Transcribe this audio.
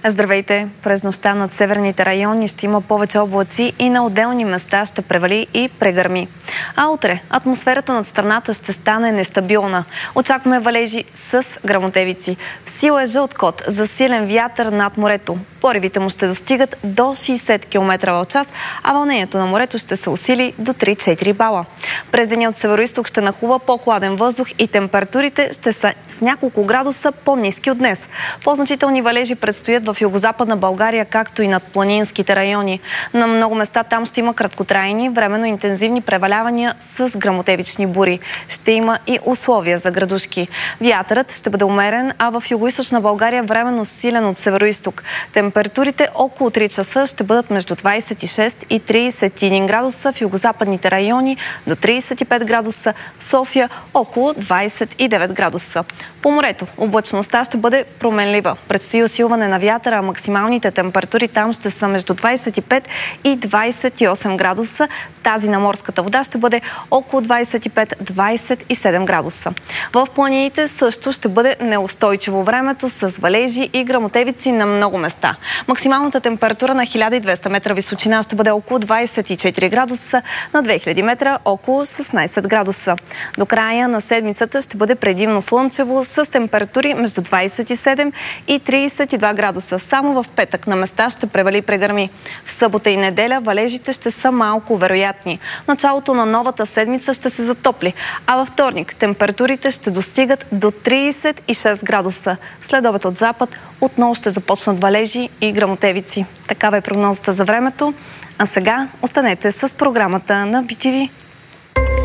Здравейте! През нощта над северните райони ще има повече облаци и на отделни места ще превали и прегърми. А утре атмосферата над страната ще стане нестабилна. Очакваме валежи с гръмотевици. В сила е жълт код за силен вятър над морето. Поривите му ще достигат до 60 км в час, а вълнението на морето ще се усили до 3-4 бала. През деня от североизток ще нахлува по-хладен въздух и температурите ще са с няколко градуса по-ниски от днес. По-значителни валежи предстоят в югозападна България, както и над планинските райони. На много места там ще има краткотрайни, временно интензивни превалявания с гръмотевични бури. Ще има и условия за градушки. Вятърът ще бъде умерен, а в югоизточна България временно силен от североизток. Температурите около 3 часа ще бъдат между 26 и 31 градуса в югозападните райони, до 35 градуса в София, около 29 градуса. По морето облачността ще бъде променлива. Предстои усилване на вятъра, а максималните температури там ще са между 25 и 28 градуса. Тази на морската вода ще бъде около 25-27 градуса. В планините също ще бъде неустойчиво времето с валежи и гръмотевици на много места. Максималната температура на 1200 метра височина ще бъде около 24 градуса, на 2000 метра около 16 градуса. До края на седмицата ще бъде предимно слънчево с температури между 27 и 32 градуса. Само в петък на места ще превали прегърми. В събота и неделя валежите ще са малко вероятни. Началото на новата седмица ще се затопли, а във вторник температурите ще достигат до 36 градуса. След обед от запад отново ще започнат валежи и гръмотевици. Такава е прогнозата за времето. А сега останете с програмата на BTV.